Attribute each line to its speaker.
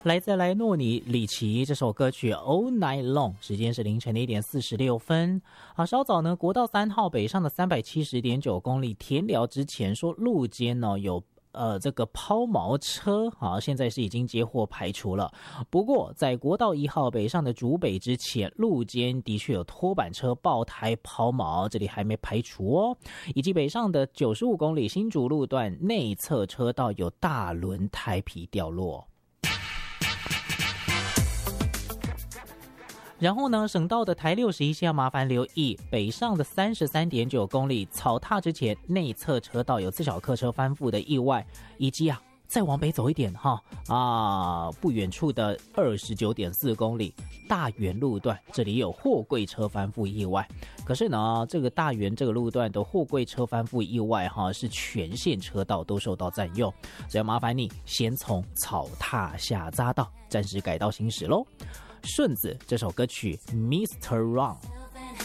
Speaker 1: 来自莱诺尼里奇这首歌曲 All Night Long， 时间是凌晨的1点46分。稍早呢，国道3号北上的370.9公里天寮之前说路肩呢有这个抛锚车，现在是已经接获排除了。不过在国道1号北上的竹北之前，路肩的确有拖板车爆胎抛锚，这里还没排除哦。以及北上的95公里新竹路段内侧车道有大轮胎皮掉落。然后呢，省道的台61线要麻烦留意，北上的33.9公里草踏之前内侧车道有自小客车翻覆的意外，以及再往北走一点不远处的29.4公里大园路段，这里有货柜车翻覆意外。可是呢，这个大园这个路段的货柜车翻覆意外是全线车道都受到占用，所以要麻烦你先从草踏下匝道暂时改道行驶咯。顺子这首歌曲 Mr. Wrong